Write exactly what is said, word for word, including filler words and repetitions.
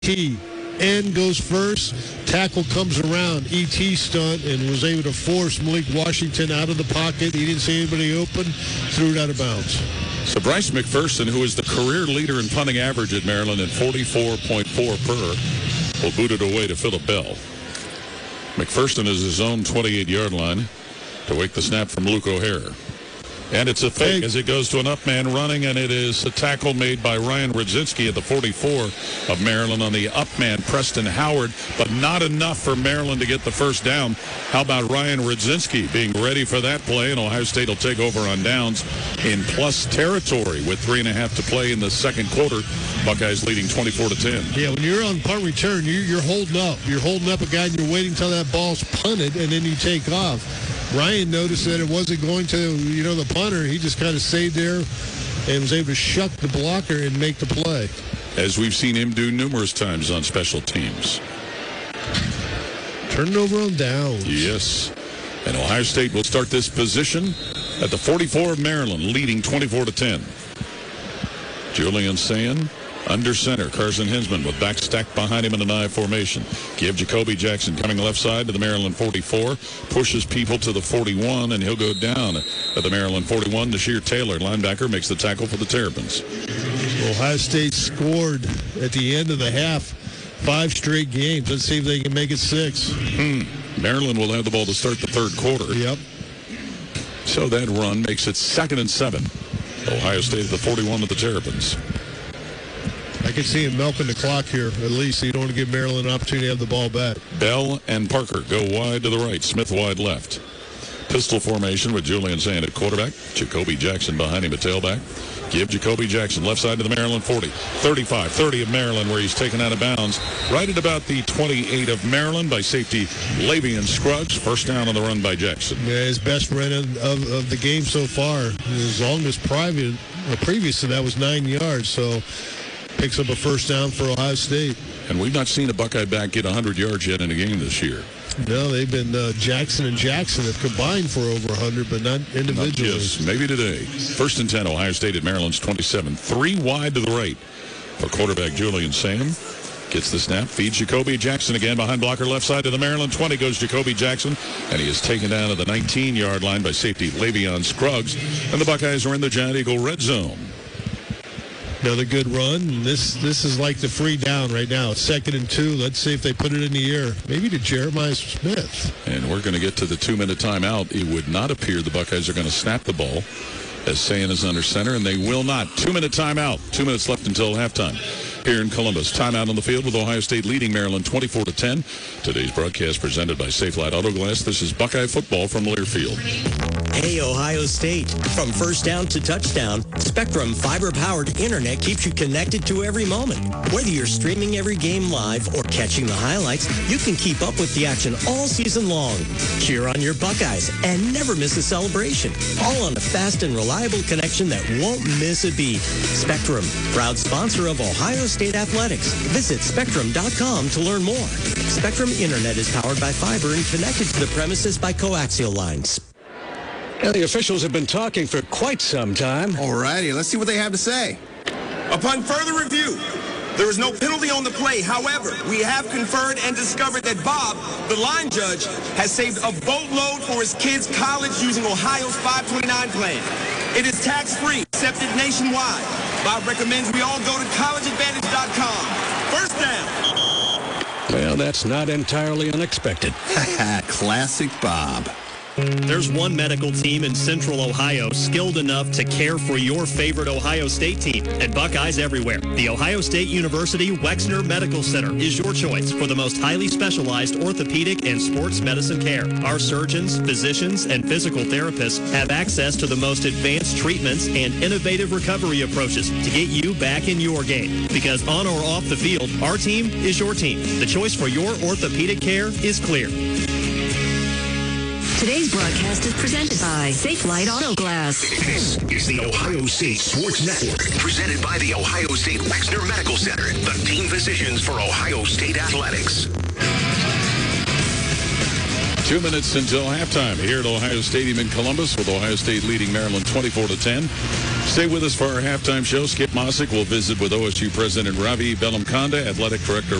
T. N goes first. Tackle comes around. E T stunt and was able to force Malik Washington out of the pocket. He didn't see anybody open. Threw it out of bounds. So Bryce McPherson, who is the career leader in punting average at Maryland at forty-four point four per, will boot it away to Phillip Bell. McPherson is his own twenty-eight-yard line to wake the snap from Luke O'Hare. And it's a fake as it goes to an up man running, and it is a tackle made by Ryan Rudzinski at the forty-four of Maryland on the up man, Preston Howard, but not enough for Maryland to get the first down. How about Ryan Rudzinski being ready for that play, and Ohio State will take over on downs in plus territory with three and a half to play in the second quarter. Buckeyes leading twenty-four to ten. Yeah, when you're on punt return, you're, you're holding up. You're holding up a guy, and you're waiting until that ball's punted, and then you take off. Ryan noticed that it wasn't going to, you know, the punter. He just kind of stayed there and was able to shuck the blocker and make the play. As we've seen him do numerous times on special teams. Turn it over on downs. Yes. And Ohio State will start this position at the forty-four of Maryland, leading twenty-four to ten. Julian Sayin under center. Carson Hinsman with back stacked behind him in an I formation. Give Jacoby Jackson coming left side to the Maryland forty-four. Pushes people to the forty-one, and he'll go down at the Maryland forty-one. Nasheer Taylor, linebacker, makes the tackle for the Terrapins. Ohio State scored at the end of the half. Five straight games. Let's see if they can make it six. Hmm. Maryland will have the ball to start the third quarter. Yep. So that run makes it second and seven. Ohio State at the forty-one of the Terrapins. I can see him milking the clock here, at least. You don't want to give Maryland an opportunity to have the ball back. Bell and Parker go wide to the right. Smith wide left. Pistol formation with Julian Sayin at quarterback. Jacoby Jackson behind him at tailback. Give Jacoby Jackson left side to the Maryland forty. thirty-five thirty of Maryland, where he's taken out of bounds. Right at about the twenty-eight of Maryland by safety Lavian Scruggs. First down on the run by Jackson. Yeah, his best run of, of, of the game so far. His longest private, or previous to that was nine yards. So picks up a first down for Ohio State. And we've not seen a Buckeye back get one hundred yards yet in a game this year. No, they've been uh, Jackson and Jackson have combined for over one hundred, but not individually. Yes, maybe today. First and ten, Ohio State at Maryland's twenty-seven. Three wide to the right for quarterback Julian Sayin. Gets the snap, feeds Jacoby Jackson again behind blocker left side to the Maryland twenty. Goes Jacoby Jackson, and he is taken down at the nineteen-yard line by safety Lavian Scruggs. And the Buckeyes are in the Giant Eagle red zone. Another good run. This this is like the free down right now. It's second and two. Let's see if they put it in the air. Maybe to Jeremiah Smith. And we're going to get to the two-minute timeout. It would not appear the Buckeyes are going to snap the ball as Sayin is under center, and they will not. Two-minute timeout. Two minutes left until halftime here in Columbus. Timeout on the field with Ohio State leading Maryland twenty-four to ten. Today's broadcast presented by Safelite Auto Glass. This is Buckeye football from Learfield. Hey, Ohio State. From first down to touchdown, Spectrum fiber-powered internet keeps you connected to every moment. Whether you're streaming every game live or catching the highlights, you can keep up with the action all season long. Cheer on your Buckeyes and never miss a celebration. All on a fast and reliable connection that won't miss a beat. Spectrum, proud sponsor of Ohio State Athletics. Visit spectrum dot com to learn more. Spectrum Internet is powered by fiber and connected to the premises by coaxial lines. Now, the officials have been talking for quite some time. All righty, let's see what they have to say. Upon further review, there is no penalty on the play. However, we have conferred and discovered that Bob, the line judge, has saved a boatload for his kids' college using Ohio's five twenty-nine plan. It is tax-free, accepted nationwide. Bob recommends we all go to college advantage dot com. First down. Well, that's not entirely unexpected. Classic Bob. There's one medical team in Central Ohio skilled enough to care for your favorite Ohio State team, and Buckeyes everywhere. The Ohio State University Wexner Medical Center is your choice for the most highly specialized orthopedic and sports medicine care. Our surgeons, physicians, and physical therapists have access to the most advanced treatments and innovative recovery approaches to get you back in your game. Because on or off the field, our team is your team. The choice for your orthopedic care is clear. Today's broadcast is presented by Safelite Auto Glass. This is the Ohio State Sports Network, presented by the Ohio State Wexner Medical Center, the team physicians for Ohio State Athletics. Two minutes until halftime here at Ohio Stadium in Columbus, with Ohio State leading Maryland twenty-four to ten. Stay with us for our halftime show. Skip Mossick will visit with O S U President Ravi Bellamkonda, Athletic Director